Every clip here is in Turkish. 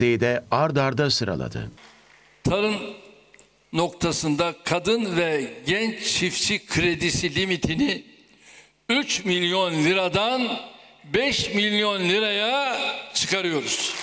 de ard arda sıraladı. Tarım noktasında kadın ve genç çiftçi kredisi limitini 3 milyon liradan 5 milyon liraya çıkarıyoruz.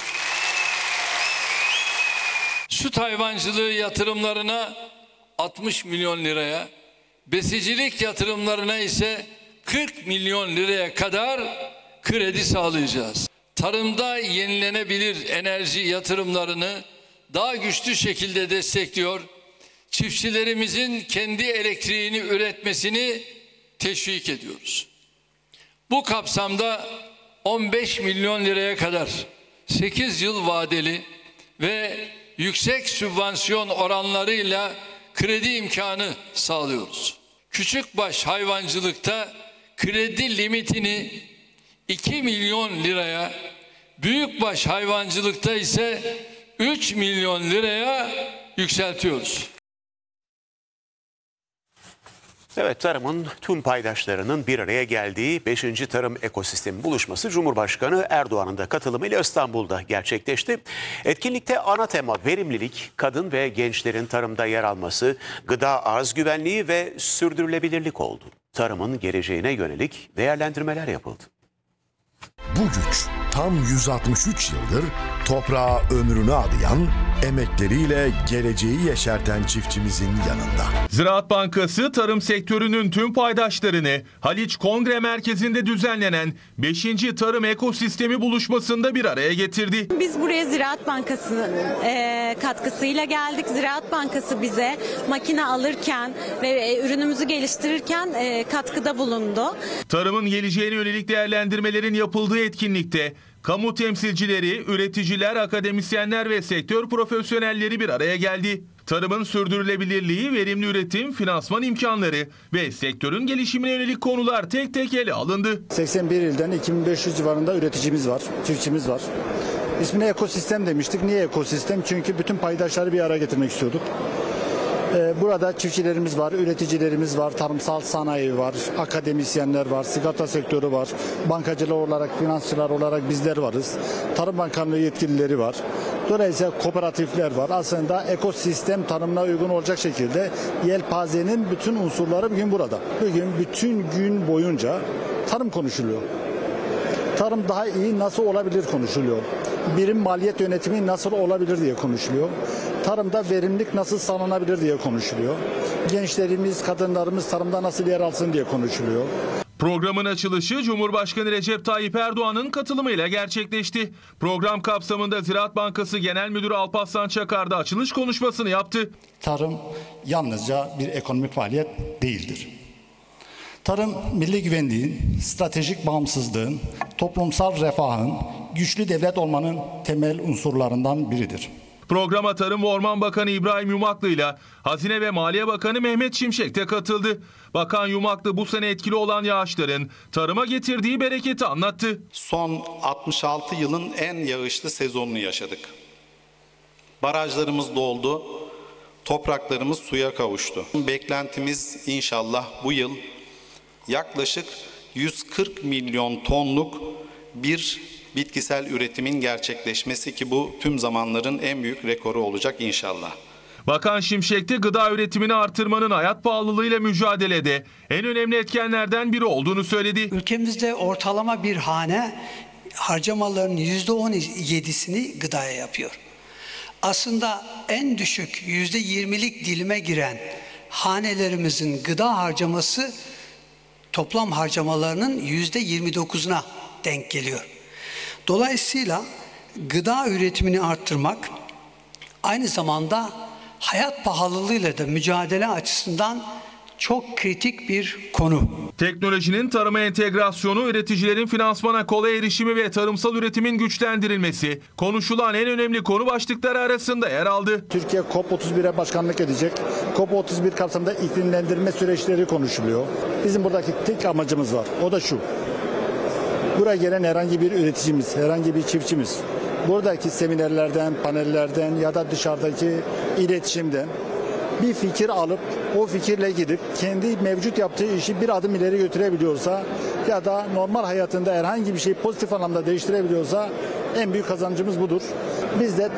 Süt hayvancılığı yatırımlarına 60 milyon liraya, besicilik yatırımlarına ise 40 milyon liraya kadar kredi sağlayacağız. Tarımda yenilenebilir enerji yatırımlarını daha güçlü şekilde destekliyor, çiftçilerimizin kendi elektriğini üretmesini teşvik ediyoruz. Bu kapsamda 15 milyon liraya kadar 8 yıl vadeli ve yüksek sübvansiyon oranlarıyla kredi imkanı sağlıyoruz. Küçükbaş hayvancılıkta kredi limitini 2 milyon liraya, büyükbaş hayvancılıkta ise 3 milyon liraya yükseltiyoruz. Evet, tarımın tüm paydaşlarının bir araya geldiği 5. Tarım Ekosistemi Buluşması Cumhurbaşkanı Erdoğan'ın da katılımıyla İstanbul'da gerçekleşti. Etkinlikte ana tema verimlilik, kadın ve gençlerin tarımda yer alması, gıda arz güvenliği ve sürdürülebilirlik oldu. Tarımın geleceğine yönelik değerlendirmeler yapıldı. Bu güç tam 163 yıldır toprağa ömrünü adayan, emekleriyle geleceği yeşerten çiftçimizin yanında. Ziraat Bankası tarım sektörünün tüm paydaşlarını Haliç Kongre Merkezi'nde düzenlenen 5. Tarım Ekosistemi Buluşması'nda bir araya getirdi. Biz buraya Ziraat Bankası'nın katkısıyla geldik. Ziraat Bankası bize makine alırken ve ürünümüzü geliştirirken katkıda bulundu. Tarımın geleceğine yönelik değerlendirmelerin yapıldığı etkinlikte kamu temsilcileri, üreticiler, akademisyenler ve sektör profesyonelleri bir araya geldi. Tarımın sürdürülebilirliği, verimli üretim, finansman imkanları ve sektörün gelişimine yönelik konular tek tek ele alındı. 81 ilden 2500 civarında üreticimiz var, çiftçimiz var. İsmine ekosistem demiştik. Niye ekosistem? Çünkü bütün paydaşları bir araya getirmek istiyorduk. Burada çiftçilerimiz var, üreticilerimiz var, tarımsal sanayi var, akademisyenler var, sigorta sektörü var, bankacılar olarak, finansçılar olarak bizler varız. Tarım Bakanlığı yetkilileri var. Dolayısıyla kooperatifler var. Aslında ekosistem tanımına uygun olacak şekilde yelpazenin bütün unsurları bugün burada. Bugün bütün gün boyunca tarım konuşuluyor. Tarım daha iyi nasıl olabilir konuşuluyor. Birim maliyet yönetimi nasıl olabilir diye konuşuluyor. Tarımda verimlilik nasıl sağlanabilir diye konuşuluyor. Gençlerimiz, kadınlarımız tarımda nasıl yer alsın diye konuşuluyor. Programın açılışı Cumhurbaşkanı Recep Tayyip Erdoğan'ın katılımıyla gerçekleşti. Program kapsamında Ziraat Bankası Genel Müdürü Alparslan Çakar da açılış konuşmasını yaptı. Tarım yalnızca bir ekonomik faaliyet değildir. Tarım, milli güvenliğin, stratejik bağımsızlığın, toplumsal refahın, güçlü devlet olmanın temel unsurlarından biridir. Programa Tarım ve Orman Bakanı İbrahim Yumaklı ile Hazine ve Maliye Bakanı Mehmet Şimşek de katıldı. Bakan Yumaklı bu sene etkili olan yağışların tarıma getirdiği bereketi anlattı. Son 66 yılın en yağışlı sezonunu yaşadık. Barajlarımız doldu, topraklarımız suya kavuştu. Beklentimiz inşallah bu yıl yaklaşık 140 milyon tonluk bir bitkisel üretimin gerçekleşmesi ki bu tüm zamanların en büyük rekoru olacak inşallah. Bakan Şimşek de gıda üretimini artırmanın hayat pahalılığıyla mücadelede en önemli etkenlerden biri olduğunu söyledi. Ülkemizde ortalama bir hane harcamalarının %17'sini gıdaya yapıyor. Aslında en düşük %20'lik dilime giren hanelerimizin gıda harcaması toplam harcamalarının %29'una denk geliyor. Dolayısıyla gıda üretimini arttırmak aynı zamanda hayat pahalılığıyla da mücadele açısından çok kritik bir konu. Teknolojinin tarıma entegrasyonu, üreticilerin finansmana kolay erişimi ve tarımsal üretimin güçlendirilmesi konuşulan en önemli konu başlıkları arasında yer aldı. Türkiye COP31'e başkanlık edecek. COP31 kapsamında iklimlendirme süreçleri konuşuluyor. Bizim buradaki tek amacımız var. O da şu. Buraya gelen herhangi bir üreticimiz, herhangi bir çiftçimiz, buradaki seminerlerden, panellerden ya da dışarıdaki iletişimden bir fikir alıp o fikirle gidip kendi mevcut yaptığı işi bir adım ileri götürebiliyorsa ya da normal hayatında herhangi bir şey pozitif anlamda değiştirebiliyorsa en büyük kazancımız budur. Biz de